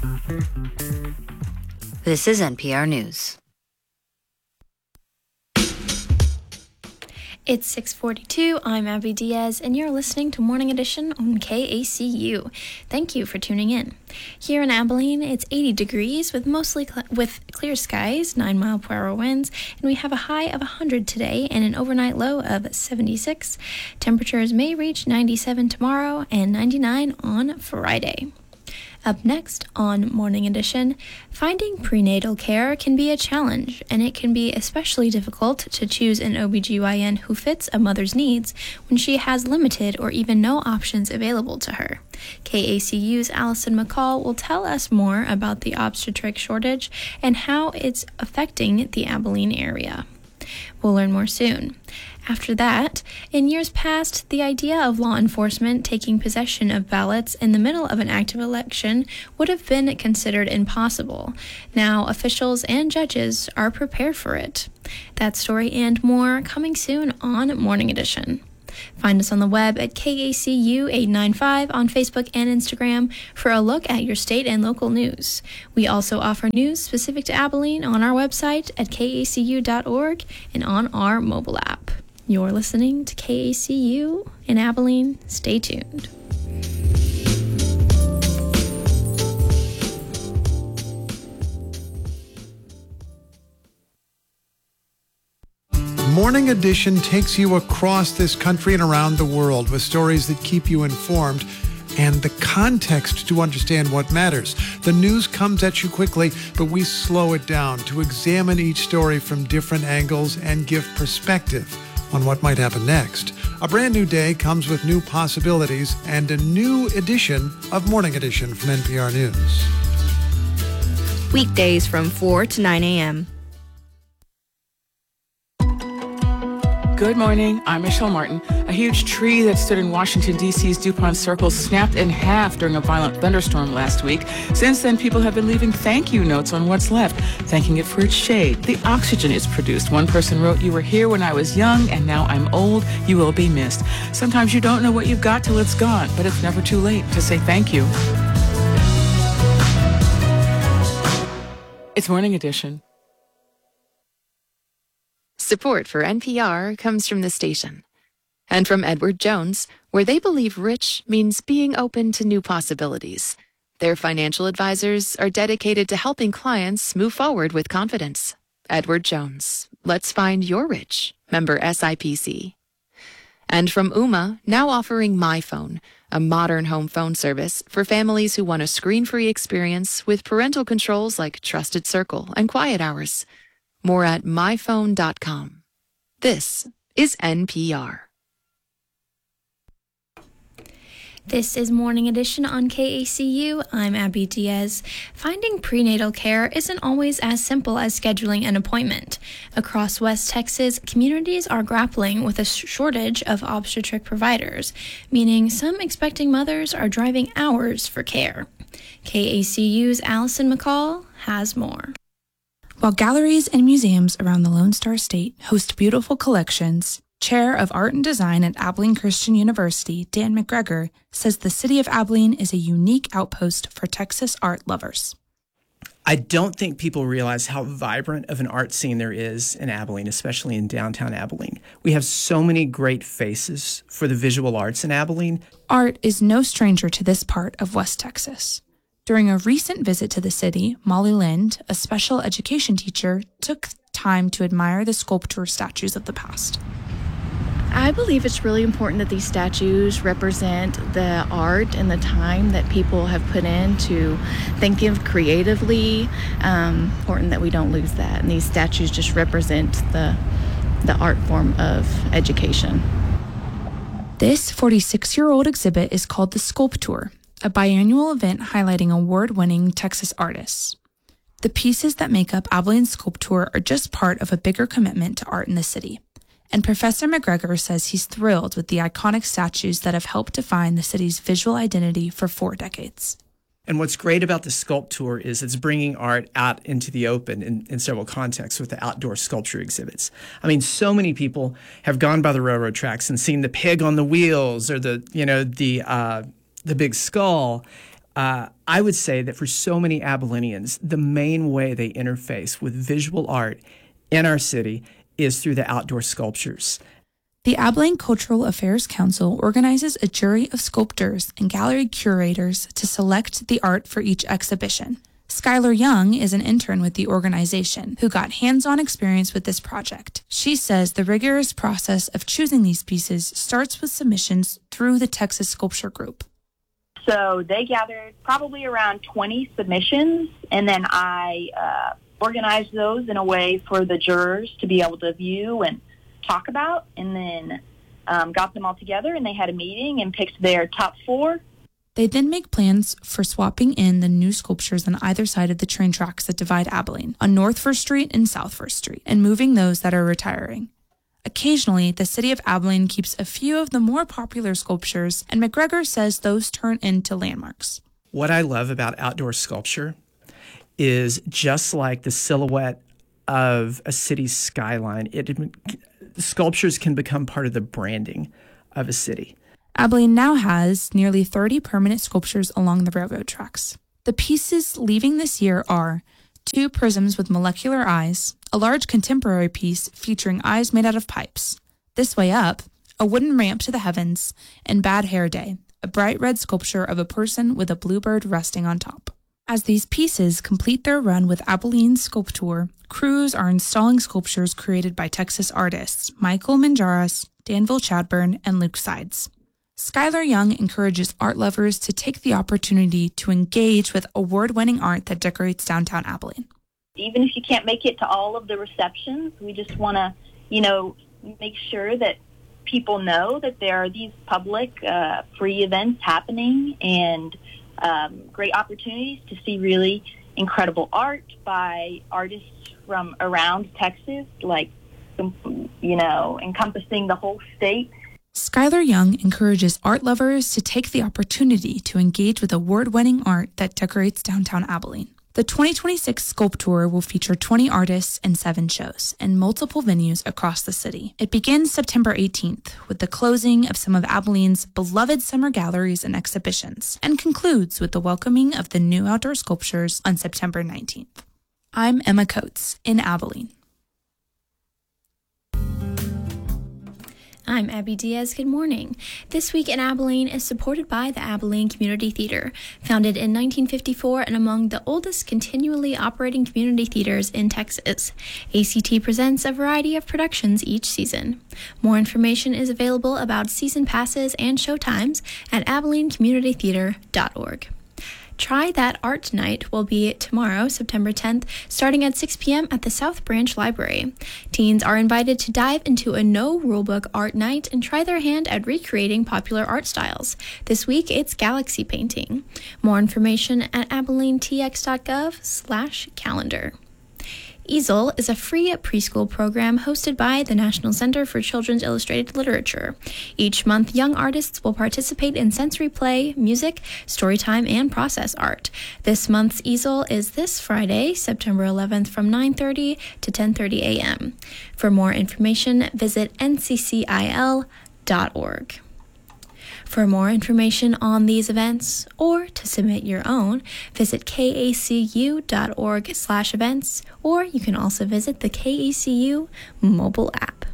This is NPR News. It's 6:42. I'm Abby Diaz, and you're listening to Morning Edition on KACU. Thank you for tuning in. Here in Abilene, it's 80 degrees with with clear skies, 9-mile-per-hour winds, and we have a high of 100 today and an overnight low of 76. Temperatures may reach 97 tomorrow and 99 on Friday. Up next on Morning Edition, finding prenatal care can be a challenge, and it can be especially difficult to choose an OBGYN who fits a mother's needs when she has limited or even no options available to her. KACU's Allison McCall will tell us more about the obstetric shortage and how it's affecting the Abilene area. We'll learn more soon. After that, in years past, the idea of law enforcement taking possession of ballots in the middle of an active election would have been considered impossible. Now, officials and judges are prepared for it. That story and more coming soon on Morning Edition. Find us on the web at KACU895 on Facebook and Instagram for a look at your state and local news. We also offer news specific to Abilene on our website at kacu.org and on our mobile app. You're listening to KACU in Abilene. Stay tuned. Morning Edition takes you across this country and around the world with stories that keep you informed and the context to understand what matters. The news comes at you quickly, but we slow it down to examine each story from different angles and give perspective on what might happen next. A brand new day comes with new possibilities and a new edition of Morning Edition from NPR News. Weekdays from 4 to 9 a.m. Good morning. I'm Michelle Martin. A huge tree that stood in Washington, D.C.'s DuPont Circle snapped in half during a violent thunderstorm last week. Since then, people have been leaving thank you notes on what's left, thanking it for its shade, the oxygen it's produced. One person wrote, "You were here when I was young, and now I'm old. You will be missed." Sometimes you don't know what you've got till it's gone, but it's never too late to say thank you. It's Morning Edition. Support for NPR comes from the station and from Edward Jones, where they believe rich means being open to new possibilities. Their financial advisors are dedicated to helping clients move forward with confidence. Edward Jones, let's find your rich. Member SIPC. And from Ooma, now offering MyPhone, a modern home phone service for families who want a screen-free experience with parental controls like Trusted Circle and Quiet Hours. More at myphone.com. This is NPR. This is Morning Edition on KACU. I'm Abby Diaz. Finding prenatal care isn't always as simple as scheduling an appointment. Across West Texas, communities are grappling with a shortage of obstetric providers, meaning some expecting mothers are driving hours for care. KACU's Allison McCall has more. While galleries and museums around the Lone Star State host beautiful collections, Chair of Art and Design at Abilene Christian University, Dan McGregor, says the city of Abilene is a unique outpost for Texas art lovers. I don't think people realize how vibrant of an art scene there is in Abilene, especially in downtown Abilene. We have so many great faces for the visual arts in Abilene. Art is no stranger to this part of West Texas. During a recent visit to the city, Molly Lind, a special education teacher, took time to admire the sculpture statues of the past. I believe it's really important that these statues represent the art and the time that people have put in to think of creatively. Important that we don't lose that. And these statues just represent the art form of education. This 46-year-old exhibit is called the Sculptour, a biannual event highlighting award-winning Texas artists. The pieces that make up Abilene's Sculptour are just part of a bigger commitment to art in the city. And Professor McGregor says he's thrilled with the iconic statues that have helped define the city's visual identity for 4 decades. And what's great about the Sculptour is it's bringing art out into the open in several contexts with the outdoor sculpture exhibits. I mean, so many people have gone by the railroad tracks and seen the pig on the wheels or the big skull. I would say that for so many Abilenians, the main way they interface with visual art in our city is through the outdoor sculptures. The Abilene Cultural Affairs Council organizes a jury of sculptors and gallery curators to select the art for each exhibition. Skylar Young is an intern with the organization who got hands-on experience with this project. She says the rigorous process of choosing these pieces starts with submissions through the Texas Sculpture Group. So they gathered probably around 20 submissions, and then I organized those in a way for the jurors to be able to view and talk about, and then got them all together, and they had a meeting and picked their top 4. They then make plans for swapping in the new sculptures on either side of the train tracks that divide Abilene, on North First Street and South First Street, and moving those that are retiring. Occasionally, the city of Abilene keeps a few of the more popular sculptures, and McGregor says those turn into landmarks. What I love about outdoor sculpture is just like the silhouette of a city's skyline, sculptures can become part of the branding of a city. Abilene now has nearly 30 permanent sculptures along the railroad tracks. The pieces leaving this year are 2 prisms with molecular eyes, a large contemporary piece featuring eyes made out of pipes, This Way Up, a wooden ramp to the heavens, and Bad Hair Day, a bright red sculpture of a person with a bluebird resting on top. As these pieces complete their run with Abilene Sculpture, crews are installing sculptures created by Texas artists Michael Manjaras, Danville Chadburn, and Luke Sides. Skylar Young encourages art lovers to take the opportunity to engage with award-winning art that decorates downtown Abilene. Even if you can't make it to all of the receptions, we just want to, make sure that people know that there are these public free events happening and great opportunities to see really incredible art by artists from around Texas, encompassing the whole state. Skylar Young encourages art lovers to take the opportunity to engage with award-winning art that decorates downtown Abilene. The 2026 Sculptour will feature 20 artists and 7 shows in multiple venues across the city. It begins September 18th with the closing of some of Abilene's beloved summer galleries and exhibitions, and concludes with the welcoming of the new outdoor sculptures on September 19th. I'm Emma Coates in Abilene. I'm Abby Diaz. Good morning. This Week in Abilene is supported by the Abilene Community Theater, founded in 1954 and among the oldest continually operating community theaters in Texas. ACT presents a variety of productions each season. More information is available about season passes and showtimes at AbileneCommunityTheater.org. Try That Art Night will be tomorrow, September 10th, starting at 6 p.m. at the South Branch Library. Teens are invited to dive into a no-rulebook art night and try their hand at recreating popular art styles. This week, it's galaxy painting. More information at abilenetx.gov/calendar. Easel is a free preschool program hosted by the National Center for Children's Illustrated Literature. Each month, young artists will participate in sensory play, music, storytime, and process art. This month's Easel is this Friday, September 11th from 9:30 to 10:30 a.m. For more information, visit nccil.org. For more information on these events or to submit your own, visit kacu.org/events, or you can also visit the KACU mobile app.